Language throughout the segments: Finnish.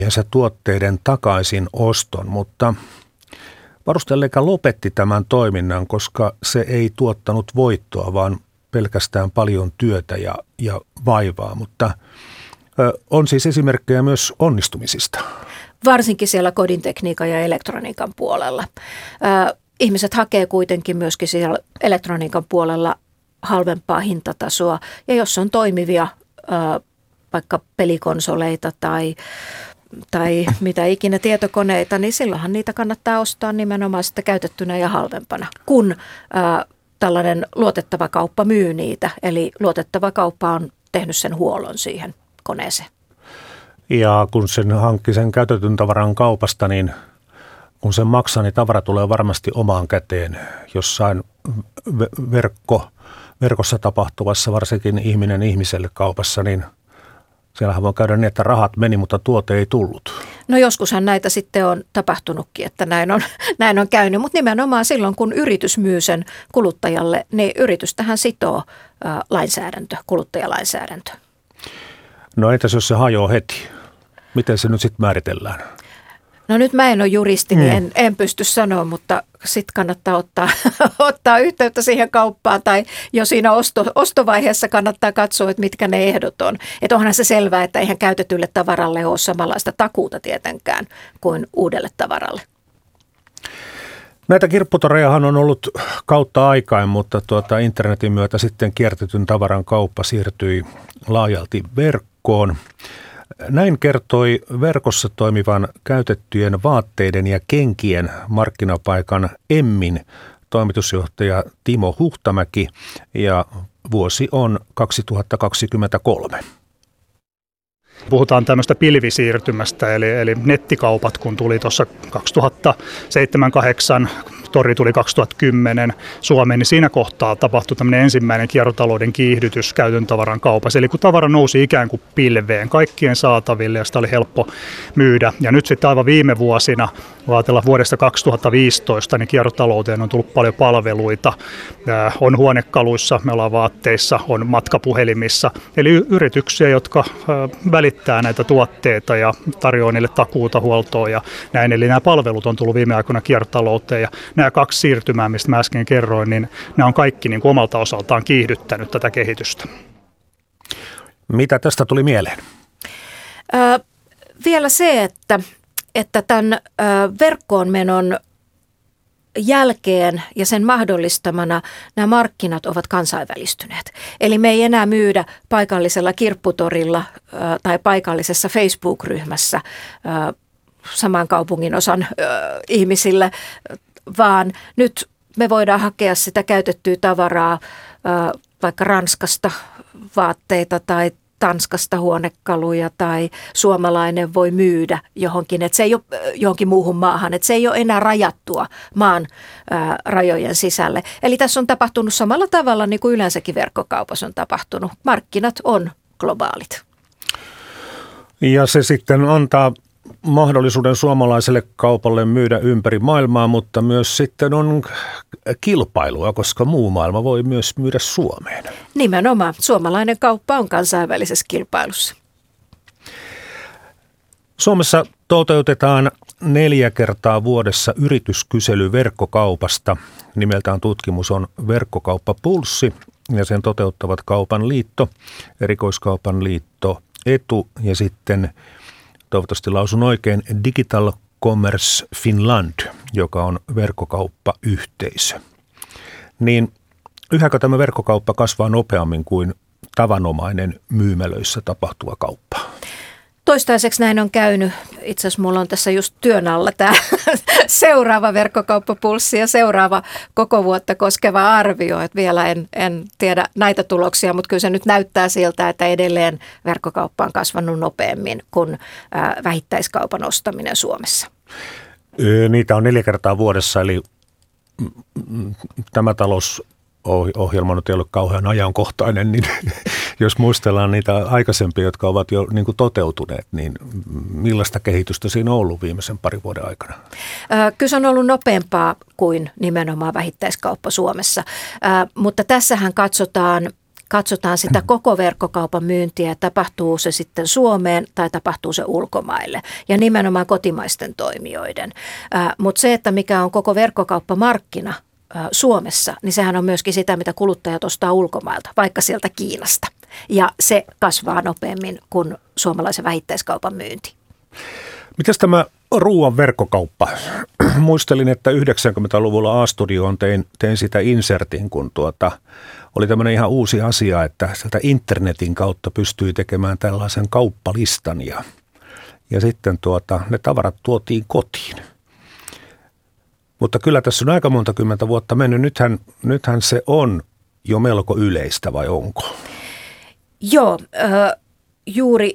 ja se tuotteiden takaisin oston, mutta varustelleika lopetti tämän toiminnan, koska se ei tuottanut voittoa, vaan pelkästään paljon työtä ja vaivaa, mutta on siis esimerkkejä myös onnistumisista. Varsinkin siellä kodintekniikan ja elektroniikan puolella. Ihmiset hakee kuitenkin myöskin siellä elektroniikan puolella halvempaa hintatasoa. Ja jos on toimivia vaikka pelikonsoleita tai mitä ikinä tietokoneita, niin silloinhan niitä kannattaa ostaa nimenomaan sitä käytettynä ja halvempana, kun tällainen luotettava kauppa myy niitä. Eli luotettava kauppa on tehnyt sen huollon siihen koneeseen. Ja kun sen hankki sen käytetyn tavaran kaupasta, niin kun sen maksaa, niin tavara tulee varmasti omaan käteen jossain verkossa tapahtuvassa, varsinkin ihminen ihmiselle kaupassa, niin siellähän voi käydä niin, että rahat meni, mutta tuote ei tullut. No joskushan näitä sitten on tapahtunutkin, että näin on käynyt, mutta nimenomaan silloin, kun yritys myy sen kuluttajalle, niin yritystähän sitoo lainsäädäntö, kuluttajalainsäädäntö. No entäs jos se hajoaa heti? Miten se nyt sitten määritellään? No nyt mä en ole juristi, niin en pysty sanoa, mutta sitten kannattaa ottaa yhteyttä siihen kauppaan tai jo siinä ostovaiheessa kannattaa katsoa, että mitkä ne ehdot on. Että onhan se selvää, että eihän käytetylle tavaralle ole samanlaista takuuta tietenkään kuin uudelle tavaralle. Näitä kirpputorejahan on ollut kautta aikaan, mutta internetin myötä sitten kiertetyn tavaran kauppa siirtyi laajalti verkkoon. Näin kertoi verkossa toimivan käytettyjen vaatteiden ja kenkien markkinapaikan Emmin toimitusjohtaja Timo Huhtamäki ja vuosi on 2023. Puhutaan tämmöistä pilvisiirtymästä, eli nettikaupat, kun tuli tuossa 2007-2008, Tori tuli 2010 Suomeen, niin siinä kohtaa tapahtui tämmöinen ensimmäinen kiertotalouden kiihdytys käytön tavaran kaupassa. Eli kun tavara nousi ikään kuin pilveen kaikkien saataville ja sitä oli helppo myydä. Ja nyt sitten aivan viime vuosina, kun ajatellaan vuodesta 2015, niin kiertotalouteen on tullut paljon palveluita. On huonekaluissa, me ollaan vaatteissa, on matkapuhelimissa. Eli yrityksiä, jotka välittää näitä tuotteita ja tarjoaa niille takuuta, huoltoa ja näin. Eli nämä palvelut on tullut viime aikoina kiertotalouteen ja nämä kaksi siirtymää, mistä mä äsken kerroin, niin nämä on kaikki niin kuin omalta osaltaan kiihdyttänyt tätä kehitystä. Mitä tästä tuli mieleen? Vielä se, että tämän verkkoon menon jälkeen ja sen mahdollistamana nämä markkinat ovat kansainvälistyneet. Eli me ei enää myydä paikallisella kirpputorilla tai paikallisessa Facebook-ryhmässä saman kaupungin osan ihmisille, vaan nyt me voidaan hakea sitä käytettyä tavaraa vaikka Ranskasta vaatteita tai Tanskasta huonekaluja tai suomalainen voi myydä johonkin, että se ei ole johonkin muuhun maahan, että se ei ole enää rajattua maan rajojen sisälle. Eli tässä on tapahtunut samalla tavalla niin kuin yleensäkin verkkokaupassa on tapahtunut. Markkinat on globaalit. Ja se sitten antaa mahdollisuuden suomalaiselle kaupalle myydä ympäri maailmaa, mutta myös sitten on kilpailua, koska muu maailma voi myös myydä Suomeen. Nimenomaan. Suomalainen kauppa on kansainvälisessä kilpailussa. Suomessa toteutetaan 4 kertaa vuodessa yrityskysely verkkokaupasta. Nimeltään tutkimus on Verkkokauppapulssi ja sen toteuttavat Kaupan liitto, Erikoiskaupan liitto, Etu ja sitten toivottavasti lausun oikein Digital Commerce Finland, joka on verkkokauppayhteisö. Niin yhäkö tämä verkkokauppa kasvaa nopeammin kuin tavanomainen myymälöissä tapahtuva kauppa? Toistaiseksi näin on käynyt. Itse asiassa mulla on tässä just työn alla tämä seuraava verkkokauppapulssi ja seuraava koko vuotta koskeva arvio. Että vielä en tiedä näitä tuloksia, mutta kyllä se nyt näyttää siltä, että edelleen verkkokauppa on kasvanut nopeammin kuin vähittäiskaupan ostaminen Suomessa. Niitä on 4 kertaa vuodessa, eli tämä talousohjelma nyt ei ole kauhean ajankohtainen, niin jos muistellaan niitä aikaisempia, jotka ovat jo niin kuin toteutuneet, niin millaista kehitystä siinä on ollut viimeisen parin vuoden aikana? Kyllä se on ollut nopeampaa kuin nimenomaan vähittäiskauppa Suomessa, mutta tässähän katsotaan katsotaan sitä koko verkkokaupan myyntiä, tapahtuu se sitten Suomeen tai tapahtuu se ulkomaille ja nimenomaan kotimaisten toimijoiden. Mutta se, että mikä on koko verkkokauppamarkkina Suomessa, niin sehän on myöskin sitä, mitä kuluttajat ostaa ulkomailta, vaikka sieltä Kiinasta. Ja se kasvaa nopeammin kuin suomalaisen vähittäiskaupan myynti. Mitäs tämä ruoan verkkokauppa? Muistelin, että 90-luvulla A-studioon tein sitä insertin, kun oli tämmöinen ihan uusi asia, että sieltä internetin kautta pystyi tekemään tällaisen kauppalistan ja sitten ne tavarat tuotiin kotiin. Mutta kyllä tässä on aika monta kymmentä vuotta mennyt. Nythän se on jo melko yleistä, vai onko? Joo, juuri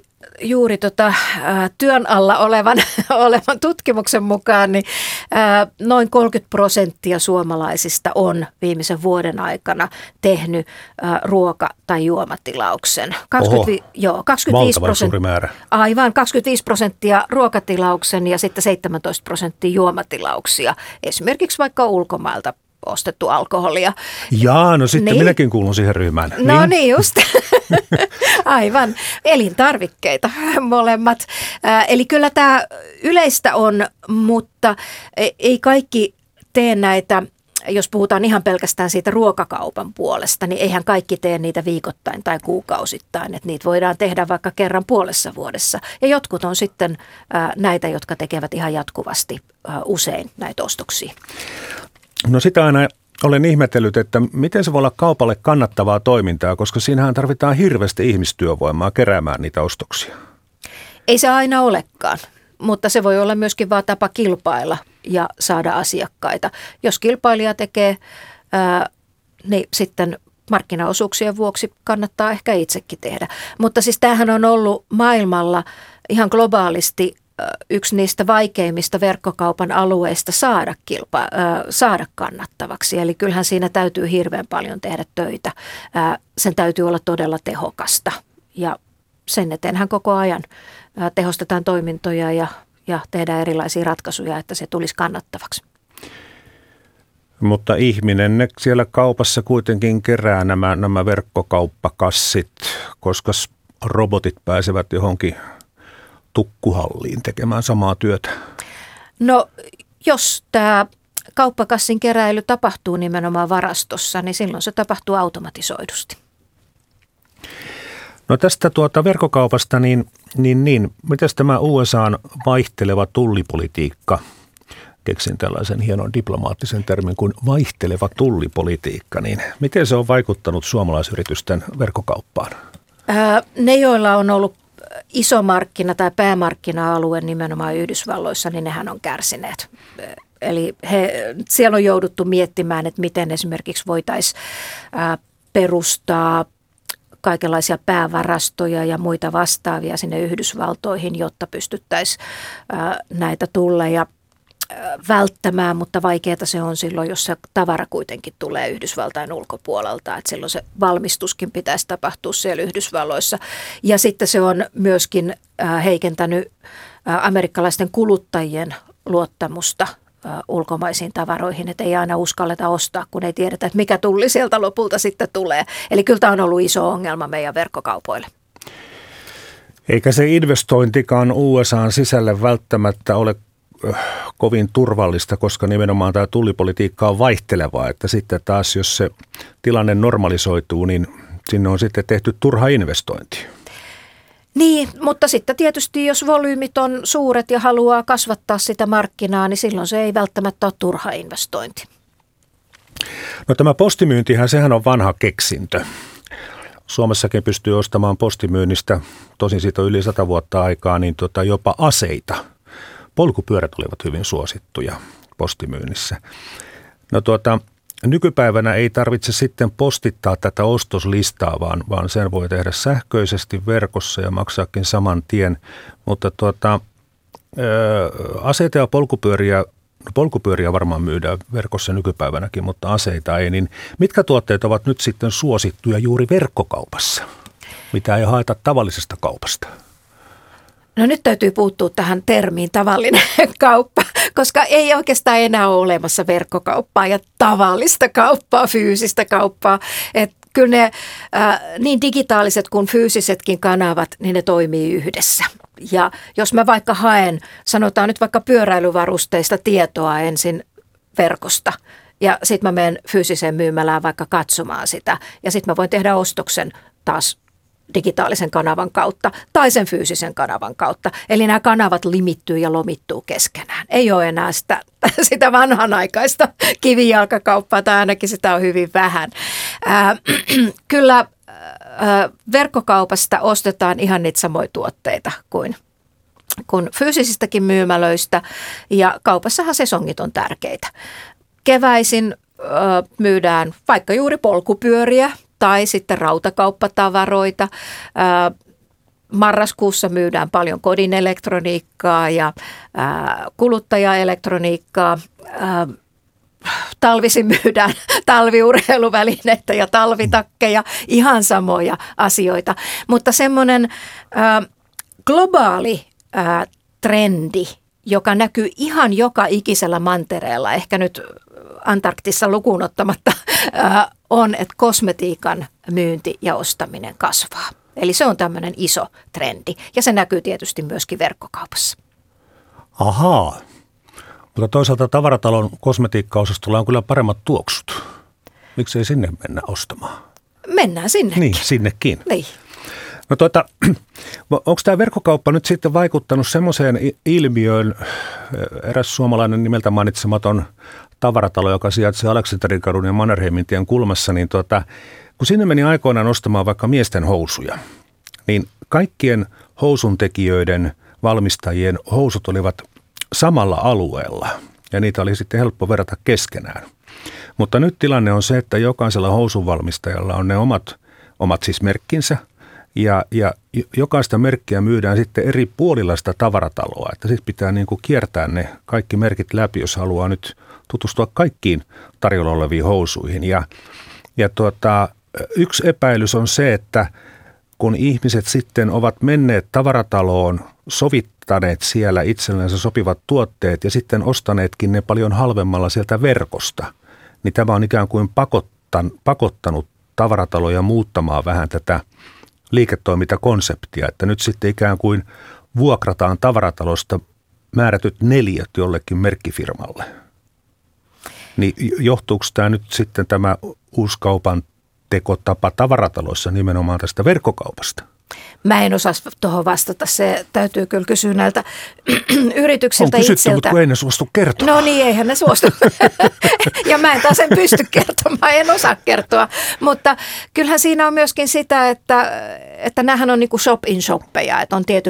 työn alla olevan tutkimuksen mukaan niin noin 30% suomalaisista on viimeisen vuoden aikana tehnyt ruoka- tai juomatilauksen. 25 suuri määrä. Aivan, 25% ruokatilauksen ja sitten 17% juomatilauksia. Esimerkiksi vaikka ulkomailta ostettu alkoholia. Jaa, no sitten minäkin kuulun siihen ryhmään. No niin just. Aivan. Elintarvikkeita molemmat. Eli kyllä tämä yleistä on, mutta ei kaikki tee näitä, jos puhutaan ihan pelkästään siitä ruokakaupan puolesta, niin eihän kaikki tee niitä viikoittain tai kuukausittain. Että niitä voidaan tehdä vaikka kerran puolessa vuodessa. Ja jotkut on sitten näitä, jotka tekevät ihan jatkuvasti usein näitä ostoksia. No sitä aina olen ihmetellyt, että miten se voi olla kaupalle kannattavaa toimintaa, koska siinähän tarvitaan hirveästi ihmistyövoimaa keräämään niitä ostoksia. Ei se aina olekaan, mutta se voi olla myöskin vaan tapa kilpailla ja saada asiakkaita. Jos kilpailija tekee, niin sitten markkinaosuuksien vuoksi kannattaa ehkä itsekin tehdä. Mutta siis tämähän on ollut maailmalla ihan globaalisti yksi niistä vaikeimmista verkkokaupan alueista saada kannattavaksi. Eli kyllähän siinä täytyy hirveän paljon tehdä töitä. Sen täytyy olla todella tehokasta ja sen eteenhän koko ajan tehostetaan toimintoja ja tehdään erilaisia ratkaisuja, että se tulisi kannattavaksi. Mutta ihminen ne siellä kaupassa kuitenkin kerää nämä verkkokauppakassit, koska robotit pääsevät johonkin tukkuhalliin tekemään samaa työtä? No, jos tämä kauppakassin keräily tapahtuu nimenomaan varastossa, niin silloin se tapahtuu automatisoidusti. No tästä verkkokaupasta, niin mitäs tämä USA:n vaihteleva tullipolitiikka, keksin tällaisen hienon diplomaattisen termin kuin vaihteleva tullipolitiikka, niin miten se on vaikuttanut suomalaisyritysten verkkokauppaan? Ne, joilla on ollut iso markkina tai päämarkkina-alue nimenomaan Yhdysvalloissa, niin nehän on kärsineet. Eli siellä on jouduttu miettimään, että miten esimerkiksi voitaisiin perustaa kaikenlaisia päävarastoja ja muita vastaavia sinne Yhdysvaltoihin, jotta pystyttäisiin näitä tulleja välttämään, mutta vaikeaa se on silloin, jos se tavara kuitenkin tulee Yhdysvaltain ulkopuolelta, että silloin se valmistuskin pitäisi tapahtua siellä Yhdysvalloissa. Ja sitten se on myöskin heikentänyt amerikkalaisten kuluttajien luottamusta ulkomaisiin tavaroihin, että ei aina uskalleta ostaa, kun ei tiedetä, että mikä tulli sieltä lopulta sitten tulee. Eli kyllä tämä on ollut iso ongelma meidän verkkokaupoille. Eikä se investointikaan USA:n sisälle välttämättä ole kovin turvallista, koska nimenomaan tämä tullipolitiikka on vaihtelevaa, että sitten taas jos se tilanne normalisoituu, niin sinne on sitten tehty turha investointi. Niin, mutta sitten tietysti jos volyymit on suuret ja haluaa kasvattaa sitä markkinaa, niin silloin se ei välttämättä ole turha investointi. No tämä postimyyntihän, sehän on vanha keksintö. Suomessakin pystyy ostamaan postimyynnistä, tosin siitä on yli 100 vuotta aikaa, niin jopa aseita. Polkupyörät olivat hyvin suosittuja postimyynnissä. No nykypäivänä ei tarvitse sitten postittaa tätä ostoslistaa, vaan sen voi tehdä sähköisesti verkossa ja maksaakin saman tien. Mutta aseita ja polkupyöriä varmaan myydään verkossa nykypäivänäkin, mutta aseita ei. Niin mitkä tuotteet ovat nyt sitten suosittuja juuri verkkokaupassa, mitä ei haeta tavallisesta kaupasta? No nyt täytyy puuttua tähän termiin tavallinen kauppa, koska ei oikeastaan enää ole olemassa verkkokauppaa ja tavallista kauppaa, fyysistä kauppaa. Et kyllä ne niin digitaaliset kuin fyysisetkin kanavat, niin ne toimii yhdessä. Ja jos mä vaikka haen, sanotaan nyt vaikka pyöräilyvarusteista tietoa ensin verkosta ja sitten mä menen fyysiseen myymälään vaikka katsomaan sitä ja sitten mä voin tehdä ostoksen taas digitaalisen kanavan kautta tai sen fyysisen kanavan kautta. Eli nämä kanavat limittyy ja lomittuu keskenään. Ei ole enää sitä vanhanaikaista kivijalkakauppaa tai ainakin sitä on hyvin vähän. Kyllä verkkokaupasta ostetaan ihan niitä samoja tuotteita kuin fyysisistäkin myymälöistä ja kaupassahan sesongit on tärkeitä. Keväisin myydään vaikka juuri polkupyöriä tai sitten rautakauppatavaroita. Marraskuussa myydään paljon kodin elektroniikkaa ja kuluttajaelektroniikkaa. Talvisin myydään talviurheiluvälineitä ja talvitakkeja, ihan samoja asioita. Mutta semmoinen globaali trendi, joka näkyy ihan joka ikisellä mantereella, ehkä nyt Antarktissa lukuun ottamatta, on, että kosmetiikan myynti ja ostaminen kasvaa. Eli se on tämmöinen iso trendi ja se näkyy tietysti myöskin verkkokaupassa. Ahaa, mutta toisaalta tavaratalon kosmetiikkaosastolla on kyllä paremmat tuoksut. Miksi ei sinne mennä ostamaan? Mennään sinnekin. Niin, sinnekin. Niin. No onko tämä verkkokauppa nyt sitten vaikuttanut semmoiseen ilmiöön, eräs suomalainen nimeltä mainitsematon tavaratalo, joka sijaitsee Aleksanterinkadun ja Mannerheimintien kulmassa, niin kun sinne meni aikoinaan ostamaan vaikka miesten housuja, niin kaikkien housuntekijöiden valmistajien housut olivat samalla alueella ja niitä oli sitten helppo verrata keskenään. Mutta nyt tilanne on se, että jokaisella housunvalmistajalla on ne omat siis merkkinsä ja jokaista merkkiä myydään sitten eri puolilla sitä tavarataloa, että sitten pitää niin kuin kiertää ne kaikki merkit läpi, jos haluaa nyt tutustua kaikkiin tarjolla oleviin housuihin. Yksi epäilys on se, että kun ihmiset sitten ovat menneet tavarataloon, sovittaneet siellä itsellensä sopivat tuotteet ja sitten ostaneetkin ne paljon halvemmalla sieltä verkosta, niin tämä on ikään kuin pakottanut tavarataloja muuttamaan vähän tätä liiketoimintakonseptia, että nyt sitten ikään kuin vuokrataan tavaratalosta määrätyt neliöt jollekin merkkifirmalle. Niin johtuuko tämä nyt sitten tämä uusi kaupan tekotapa tavarataloissa nimenomaan tästä verkkokaupasta? Mä en osaa tuohon vastata. Se täytyy kyllä kysyä näiltä yrityksiltä itseltä. On kysytty, itseltä. Mutta kun ei ne suostu kertomaan. No niin, eihän ne suostu. Ja mä en taas en pysty kertomaan, en osaa kertoa. Mutta kyllähän siinä on myöskin sitä, että näähän on niin kuin shop-in-shoppeja, että on tietyn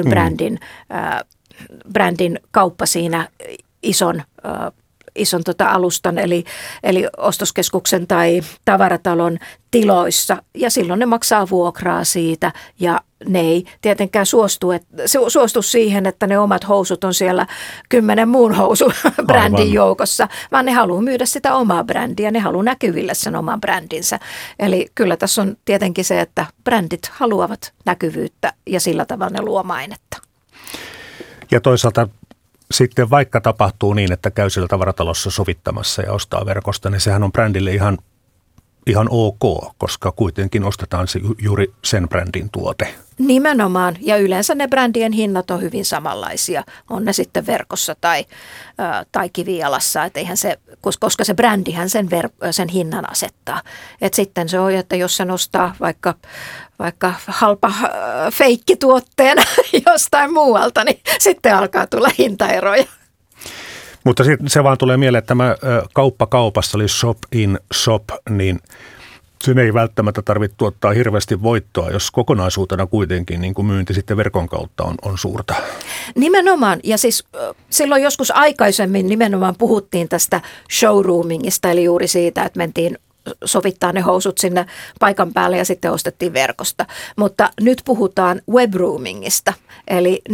brändin kauppa siinä ison alustan eli ostoskeskuksen tai tavaratalon tiloissa ja silloin ne maksaa vuokraa siitä ja ne ei tietenkään suostu siihen, että ne omat housut on siellä 10 muun housubrändin joukossa, vaan ne haluaa myydä sitä omaa brändiä, ne haluaa näkyville sen oman brändinsä. Eli kyllä tässä on tietenkin se, että brändit haluavat näkyvyyttä ja sillä tavalla ne luo mainetta. Ja toisaalta sitten vaikka tapahtuu niin, että käy siellä tavaratalossa sovittamassa ja ostaa verkosta, niin sehän on brändille ihan ok, koska kuitenkin ostetaan juuri sen brändin tuote. Nimenomaan, ja yleensä ne brändien hinnat on hyvin samanlaisia, on ne sitten verkossa tai kivijalassa, että eihän se, koska se brändihän sen hinnan asettaa. Et sitten se on, että jos sen ostaa vaikka halpa feikkituotteena jostain muualta, niin sitten alkaa tulla hintaeroja. Mutta se vaan tulee mieleen, että tämä kauppa kaupassa, eli shop in shop, niin sen ei välttämättä tarvitse tuottaa hirveästi voittoa, jos kokonaisuutena kuitenkin niin kuin myynti sitten verkon kautta on suurta. Nimenomaan, ja siis silloin joskus aikaisemmin nimenomaan puhuttiin tästä showroomingista, eli juuri siitä, että mentiin sovittaa ne housut sinne paikan päälle ja sitten ostettiin verkosta. Mutta nyt puhutaan webroomingista,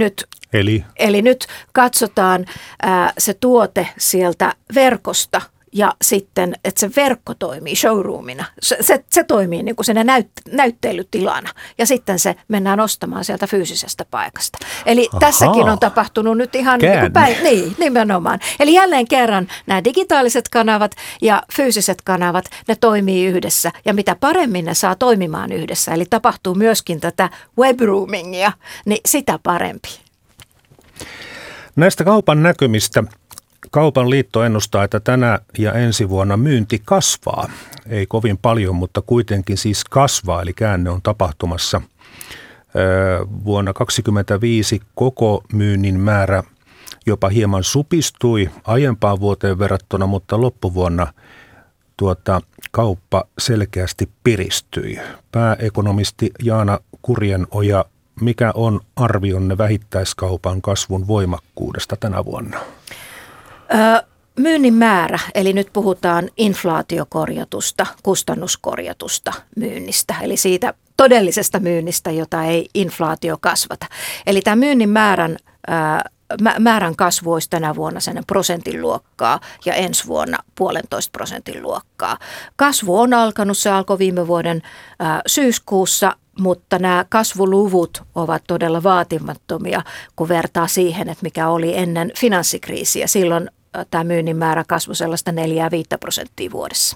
eli nyt katsotaan se tuote sieltä verkosta ja sitten, että se verkko toimii showroomina. Se toimii niin kuin siinä näyttelytilana ja sitten se mennään ostamaan sieltä fyysisestä paikasta. Eli tässäkin on tapahtunut nyt ihan niin nimenomaan. Eli jälleen kerran nämä digitaaliset kanavat ja fyysiset kanavat, ne toimii yhdessä ja mitä paremmin ne saa toimimaan yhdessä, eli tapahtuu myöskin tätä webroomingia, niin sitä parempi. Näistä kaupan näkymistä Kaupan liitto ennustaa, että tänä ja ensi vuonna myynti kasvaa. Ei kovin paljon, mutta kuitenkin siis kasvaa, eli käänne on tapahtumassa. Vuonna 2025 koko myynnin määrä jopa hieman supistui aiempaan vuoteen verrattuna, mutta loppuvuonna kauppa selkeästi piristyi. Pääekonomisti Jaana Kurjenoja, mikä on arvionne vähittäiskaupan kasvun voimakkuudesta tänä vuonna? Myynnin määrä, eli nyt puhutaan inflaatiokorjatusta, kustannuskorjatusta myynnistä, eli siitä todellisesta myynnistä, jota ei inflaatio kasvata. Eli tämä myynnin määrän kasvu olisi tänä vuonna sen prosentin luokkaa ja ensi vuonna 1,5% luokkaa. Kasvu on alkanut, se alkoi viime vuoden syyskuussa, mutta nämä kasvuluvut ovat todella vaatimattomia, kun vertaa siihen, että mikä oli ennen finanssikriisiä. Silloin tämä myynnin määrä kasvoi sellaista 4-5% vuodessa.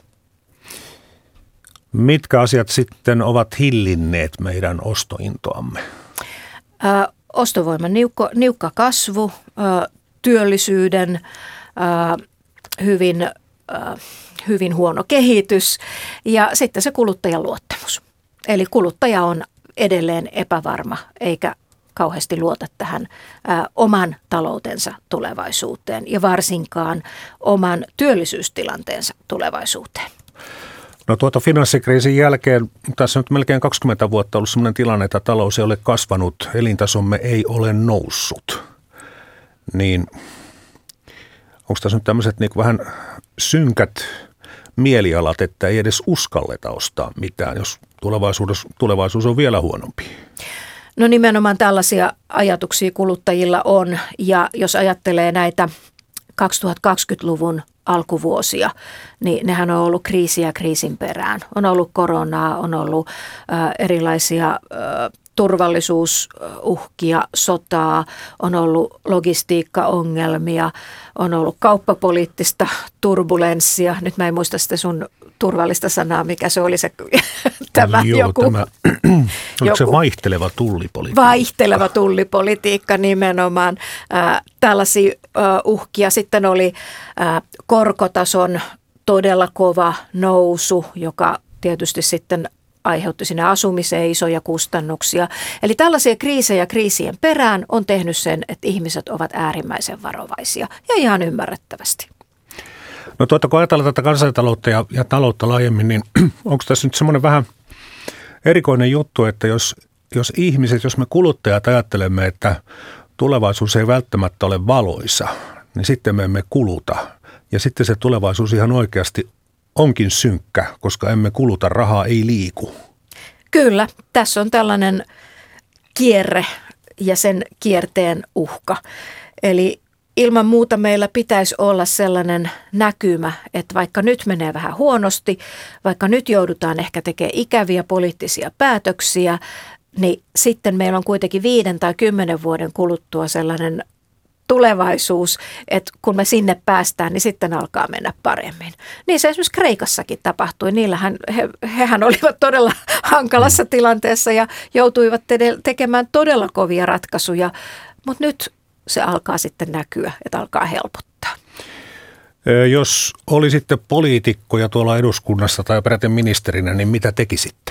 Mitkä asiat sitten ovat hillinneet meidän ostointoamme? Ostovoiman niukka kasvu, työllisyyden hyvin huono kehitys ja sitten se kuluttajan luottamus. Eli kuluttaja on edelleen epävarma eikä kauheasti luota tähän oman taloutensa tulevaisuuteen ja varsinkaan oman työllisyystilanteensa tulevaisuuteen. No finanssikriisin jälkeen, tässä on nyt melkein 20 vuotta ollut sellainen tilanne, että talous ei ole kasvanut, elintasomme ei ole noussut. Niin onko tässä nyt tämmöiset niin vähän synkät mielialat, että ei edes uskalleta ostaa mitään, jos tulevaisuus on vielä huonompi? No nimenomaan tällaisia ajatuksia kuluttajilla on ja jos ajattelee näitä 2020-luvun alkuvuosia, niin nehän on ollut kriisiä kriisin perään. On ollut koronaa, on ollut erilaisia turvallisuusuhkia, sotaa, on ollut logistiikkaongelmia, on ollut kauppapoliittista turbulenssia. Nyt mä en muista sitä sun turvallista sanaa, mikä se oli se oliko se vaihteleva tullipolitiikka? Vaihteleva tullipolitiikka nimenomaan. Tällaisia uhkia. Sitten oli korkotason todella kova nousu, joka tietysti sitten aiheutti sinne asumiseen isoja kustannuksia. Eli tällaisia kriisejä kriisien perään on tehnyt sen, että ihmiset ovat äärimmäisen varovaisia ja ihan ymmärrettävästi. No kun ajatellaan tätä kansantaloutta ja taloutta laajemmin, niin onko tässä nyt semmoinen vähän erikoinen juttu, että jos me kuluttajat ajattelemme, että tulevaisuus ei välttämättä ole valoisa, niin sitten me emme kuluta. Ja sitten se tulevaisuus ihan oikeasti onkin synkkä, koska emme kuluta, rahaa ei liiku. Kyllä, tässä on tällainen kierre ja sen kierteen uhka. Eli ilman muuta meillä pitäisi olla sellainen näkymä, että vaikka nyt menee vähän huonosti, vaikka nyt joudutaan ehkä tekemään ikäviä poliittisia päätöksiä, niin sitten meillä on kuitenkin 5 tai 10 vuoden kuluttua sellainen tulevaisuus, että kun me sinne päästään, niin sitten alkaa mennä paremmin. Niin se esimerkiksi Kreikassakin tapahtui. Hehän olivat todella hankalassa tilanteessa ja joutuivat tekemään todella kovia ratkaisuja, mutta nyt se alkaa sitten näkyä, että alkaa helpottaa. Jos olisitte poliitikkoja tuolla eduskunnassa tai peräti ministerinä, niin mitä tekisitte?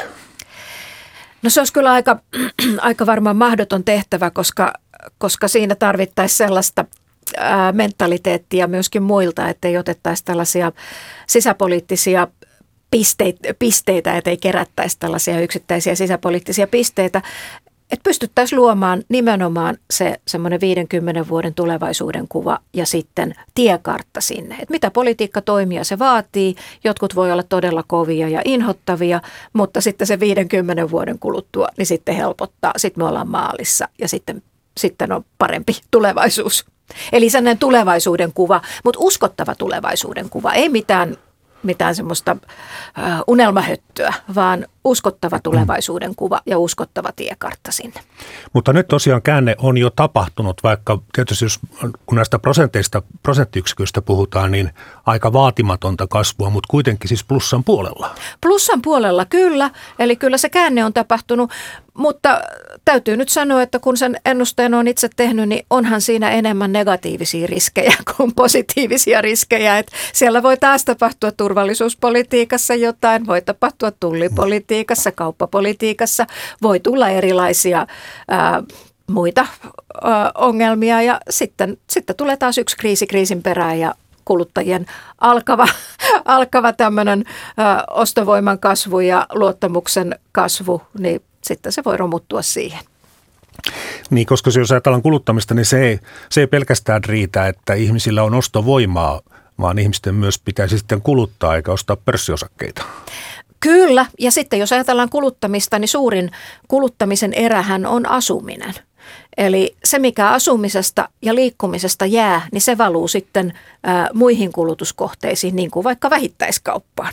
No se olisi kyllä aika varmaan mahdoton tehtävä, koska siinä tarvittaisiin sellaista mentaliteettia myöskin muilta, ettei otettaisi tällaisia sisäpoliittisia pisteitä, ettei kerättäisi tällaisia yksittäisiä sisäpoliittisia pisteitä. Että pystyttäisiin luomaan nimenomaan se semmoinen 50 vuoden tulevaisuuden kuva ja sitten tiekartta sinne. Että mitä politiikkatoimia se vaatii. Jotkut voi olla todella kovia ja inhottavia, mutta sitten se 50 vuoden kuluttua, niin sitten helpottaa. Sitten me ollaan maalissa ja sitten on parempi tulevaisuus. Eli sellainen tulevaisuuden kuva, mutta uskottava tulevaisuuden kuva, ei mitään semmoista unelmahöttöä, vaan uskottava tulevaisuuden kuva ja uskottava tiekartta sinne. Mutta nyt tosiaan käänne on jo tapahtunut, vaikka tietysti jos, kun näistä prosenttiyksiköistä puhutaan, niin aika vaatimatonta kasvua, mutta kuitenkin siis plussan puolella. Plussan puolella kyllä, eli kyllä se käänne on tapahtunut, mutta täytyy nyt sanoa, että kun sen ennusteen on itse tehnyt, niin onhan siinä enemmän negatiivisia riskejä kuin positiivisia riskejä. Että siellä voi taas tapahtua turvallisuuspolitiikassa jotain, voi tapahtua tullipolitiikassa, kauppapolitiikassa, voi tulla erilaisia muita ongelmia ja sitten tulee taas yksi kriisin perään ja kuluttajien alkava tämmöinen ostovoiman kasvu ja luottamuksen kasvu, niin sitten se voi romuttua siihen. Niin, koska jos ajatellaan kuluttamista, niin se ei pelkästään riitä, että ihmisillä on ostovoimaa, vaan ihmisten myös pitäisi sitten kuluttaa eikä ostaa pörssiosakkeita. Kyllä, ja sitten jos ajatellaan kuluttamista, niin suurin kuluttamisen erähän on asuminen. Eli se, mikä asumisesta ja liikkumisesta jää, niin se valuu sitten muihin kulutuskohteisiin, niin kuin vaikka vähittäiskauppaan.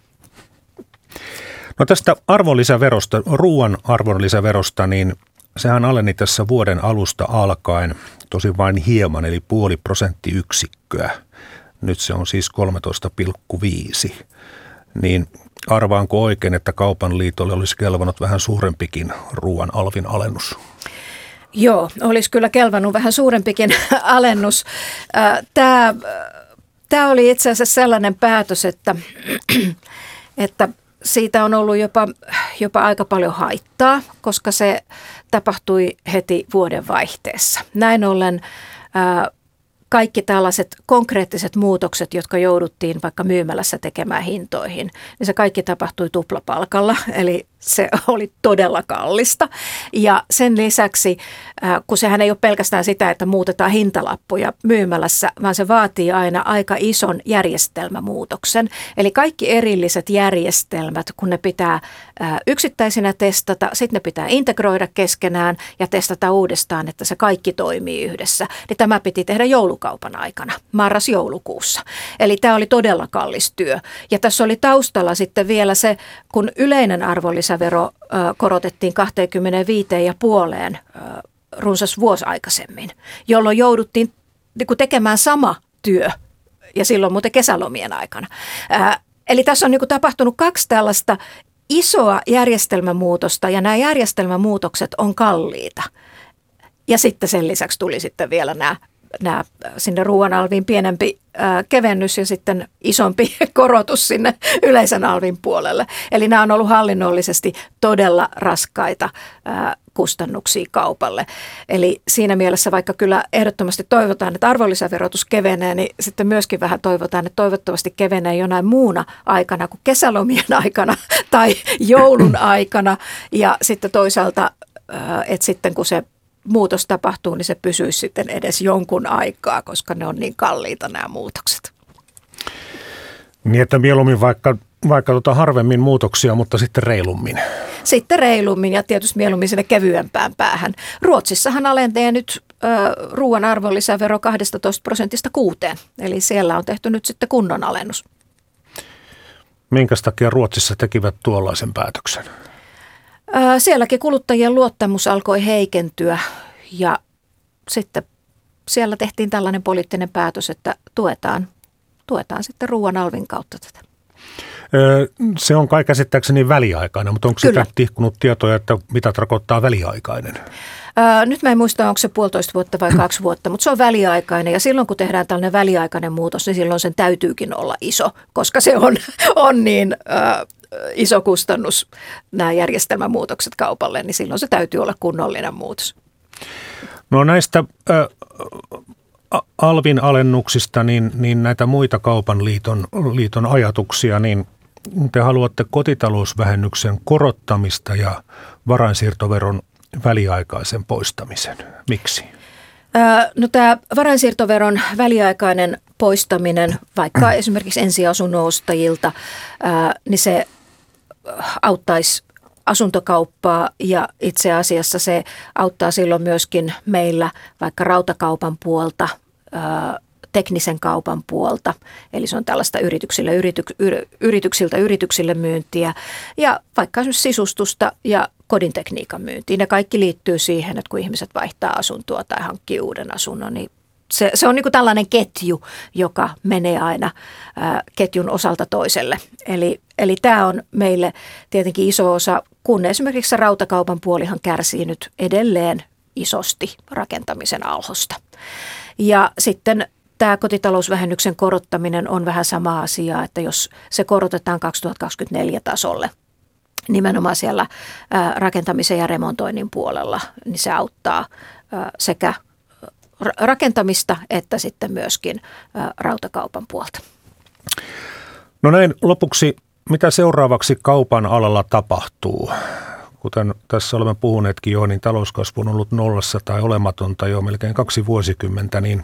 No tästä arvonlisäverosta, ruoan arvonlisäverosta, niin sehän aleni tässä vuoden alusta alkaen, tosin vain hieman, eli 0,5 prosenttiyksikköä. Nyt se on siis 13,5. Niin arvaanko oikein, että Kaupan liitolle olisi kelvannut vähän suurempikin ruoan alvin alennus? Joo, olisi kyllä kelvannut vähän suurempikin alennus. Tämä oli itse asiassa sellainen päätös, että siitä on ollut jopa aika paljon haittaa, koska se tapahtui heti vuodenvaihteessa. Näin ollen kaikki tällaiset konkreettiset muutokset, jotka jouduttiin vaikka myymälässä tekemään hintoihin, niin se kaikki tapahtui tuplapalkalla, eli se oli todella kallista. Ja sen lisäksi, kun sehän ei ole pelkästään sitä, että muutetaan hintalappuja myymälässä, vaan se vaatii aina aika ison järjestelmämuutoksen. Eli kaikki erilliset järjestelmät, kun ne pitää yksittäisinä testata, sitten ne pitää integroida keskenään ja testata uudestaan, että se kaikki toimii yhdessä. Niin tämä piti tehdä joulukaupan aikana, marras-joulukuussa. Eli tämä oli todella kallis työ. Ja tässä oli taustalla sitten vielä se, kun yleinen arvonlisävero korotettiin 25,5 runsas vuosi aikaisemmin, jolloin jouduttiin tekemään sama työ ja silloin muuten kesälomien aikana. Eli tässä on tapahtunut kaksi tällaista isoa järjestelmämuutosta ja nämä järjestelmämuutokset on kalliita. Ja sitten sen lisäksi tuli sitten vielä nämä sinne ruoan alviin pienempi kevennys ja sitten isompi korotus sinne yleisen alvin puolelle. Eli nämä on ollut hallinnollisesti todella raskaita kustannuksia kaupalle. Eli siinä mielessä, vaikka kyllä ehdottomasti toivotaan, että arvonlisäverotus kevenee, niin sitten myöskin vähän toivotaan, että toivottavasti kevenee jonain muuna aikana kuin kesälomien aikana tai joulun aikana. Ja sitten toisaalta, että sitten kun se muutos tapahtuu, niin se pysyisi sitten edes jonkun aikaa, koska ne on niin kalliita nämä muutokset. Niin, että mieluummin vaikka harvemmin muutoksia, mutta sitten reilummin. Sitten reilummin ja tietysti mieluummin sinne kevyempään päähän. Ruotsissahan alentaa nyt ruoan arvonlisävero 12% 6%, eli siellä on tehty nyt sitten kunnon alennus. Minkä takia Ruotsissa tekivät tuollaisen päätöksen? Sielläkin kuluttajien luottamus alkoi heikentyä ja sitten siellä tehtiin tällainen poliittinen päätös, että tuetaan sitten ruoan alvin kautta tätä. Se on kai käsittääkseni väliaikainen, mutta onko sitä tihkunut tietoja, että mitä tarkoittaa väliaikainen? Nyt mä en muista, onko se 1,5 vuotta vai 2 vuotta, mutta se on väliaikainen ja silloin kun tehdään tällainen väliaikainen muutos, niin silloin sen täytyykin olla iso, koska se on niin iso kustannus nämä järjestelmämuutokset kaupalle, niin silloin se täytyy olla kunnollinen muutos. No näistä alvin alennuksista, niin näitä muita Kaupan liiton ajatuksia, niin te haluatte kotitalousvähennyksen korottamista ja varainsiirtoveron väliaikaisen poistamisen. Miksi? No tämä varainsiirtoveron väliaikainen poistaminen vaikka esimerkiksi ensiasunnon ostajilta, niin se auttaisi asuntokauppaa ja itse asiassa se auttaa silloin myöskin meillä vaikka rautakaupan puolta teknisen kaupan puolta, eli se on tällaista yrityksille myyntiä ja vaikka esimerkiksi sisustusta ja kodintekniikan myyntiin. Ne kaikki liittyy siihen, että kun ihmiset vaihtaa asuntoa tai hankkii uuden asunnon, niin se on niin kuin tällainen ketju, joka menee aina ketjun osalta toiselle. Eli tämä on meille tietenkin iso osa, kun esimerkiksi se rautakaupan puolihan kärsii nyt edelleen isosti rakentamisen alhosta. Ja sitten tämä kotitalousvähennyksen korottaminen on vähän sama asia, että jos se korotetaan 2024 tasolle, nimenomaan siellä rakentamisen ja remontoinnin puolella, niin se auttaa sekä rakentamista että sitten myöskin rautakaupan puolta. No näin lopuksi, mitä seuraavaksi kaupan alalla tapahtuu? Kuten tässä olemme puhuneetkin jo, niin talouskasvu on ollut nollassa tai olematonta jo melkein 2 vuosikymmentä, niin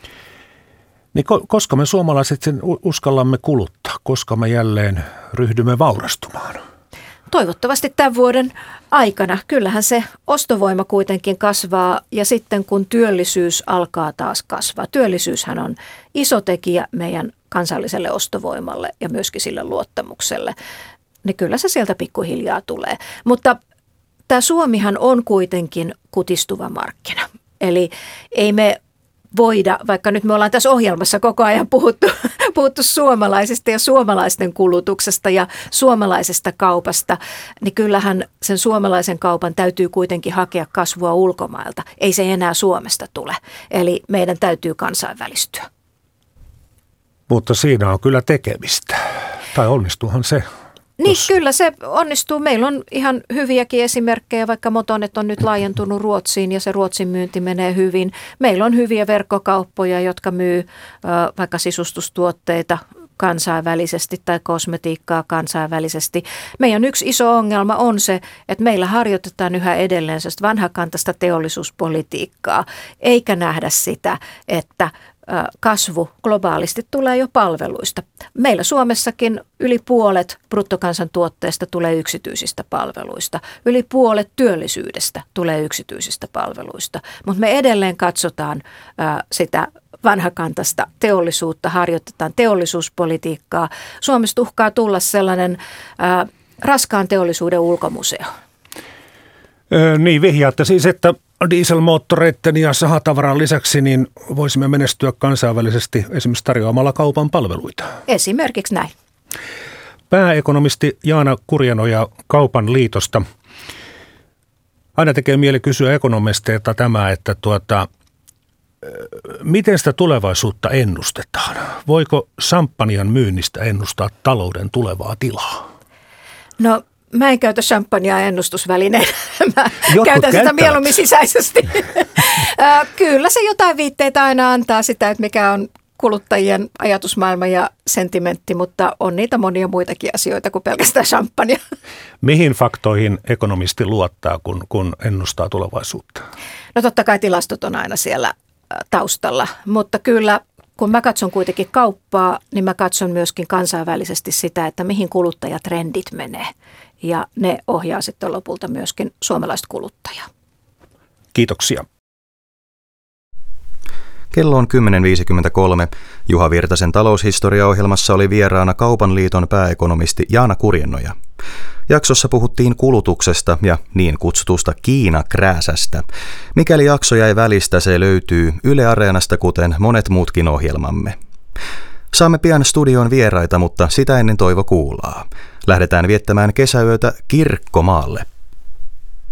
koska me suomalaiset sen uskallamme kuluttaa, koska me jälleen ryhdymme vaurastumaan? Toivottavasti tämän vuoden aikana. Kyllähän se ostovoima kuitenkin kasvaa ja sitten kun työllisyys alkaa taas kasvaa. Työllisyyshän on iso tekijä meidän kansalliselle ostovoimalle ja myöskin sille luottamukselle. Niin kyllä se sieltä pikkuhiljaa tulee. Mutta tämä Suomihan on kuitenkin kutistuva markkina. Eli ei me voida, vaikka nyt me ollaan tässä ohjelmassa koko ajan puhuttu suomalaisista ja suomalaisten kulutuksesta ja suomalaisesta kaupasta, niin kyllähän sen suomalaisen kaupan täytyy kuitenkin hakea kasvua ulkomailta. Ei se enää Suomesta tule. Eli meidän täytyy kansainvälistyä. Mutta siinä on kyllä tekemistä. Tai onnistuuhan se? Niin, kyllä se onnistuu. Meillä on ihan hyviäkin esimerkkejä, vaikka Motonet on nyt laajentunut Ruotsiin ja se Ruotsin myynti menee hyvin. Meillä on hyviä verkkokauppoja, jotka myy vaikka sisustustuotteita kansainvälisesti tai kosmetiikkaa kansainvälisesti. Meidän yksi iso ongelma on se, että meillä harjoitetaan yhä edelleen vanhakantaista teollisuuspolitiikkaa, eikä nähdä sitä, että kasvu globaalisti tulee jo palveluista. Meillä Suomessakin yli puolet bruttokansantuotteesta tulee yksityisistä palveluista. Yli puolet työllisyydestä tulee yksityisistä palveluista. Mutta me edelleen katsotaan sitä vanhakantaista teollisuutta, harjoitetaan teollisuuspolitiikkaa. Suomesta uhkaa tulla sellainen raskaan teollisuuden ulkomuseo. Niin, vihjaatte siis, että dieselmoottoreiden ja sahatavaran lisäksi niin voisimme menestyä kansainvälisesti esimerkiksi tarjoamalla kaupan palveluita. Esimerkiksi näin. Pääekonomisti Jaana Kurjenoja Kaupan liitosta. Aina tekee mieli kysyä ekonomisteilta tämä, että miten sitä tulevaisuutta ennustetaan? Voiko champagnen myynnistä ennustaa talouden tulevaa tilaa? No, mä en käytä champagnea ennustusvälineenä. Mä käytän sitä mieluummin sisäisesti. Kyllä se jotain viitteitä aina antaa sitä, että mikä on kuluttajien ajatusmaailma ja sentimentti, mutta on niitä monia muitakin asioita kuin pelkästään champagnea. Mihin faktoihin ekonomisti luottaa, kun ennustaa tulevaisuutta? No totta kai tilastot on aina siellä taustalla, mutta kyllä kun mä katson kuitenkin kauppaa, niin mä katson myöskin kansainvälisesti sitä, että mihin kuluttajatrendit menee. Ja ne ohjaa sitten lopulta myöskin suomalaista kuluttajaa. Kiitoksia. Kello on 10.53. Juha Virtasen taloushistoriaohjelmassa oli vieraana Kaupan liiton pääekonomisti Jaana Kurjenoja. Jaksossa puhuttiin kulutuksesta ja niin kutsutusta Kiina-krääsästä. Mikäli jakso jäi välistä, se löytyy Yle Areenasta, kuten monet muutkin ohjelmamme. Saamme pian studioon vieraita, mutta sitä ennen Toivo Kuulaa. Lähdetään viettämään kesäyötä Kirkkomaalle.